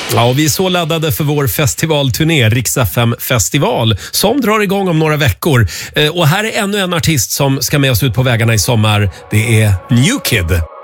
Ja, och vi är så laddade för vår festivalturné, Rix FM festival, som drar igång om några veckor. Och här är ännu en artist som ska med oss ut på vägarna i sommar. Det är New Kid.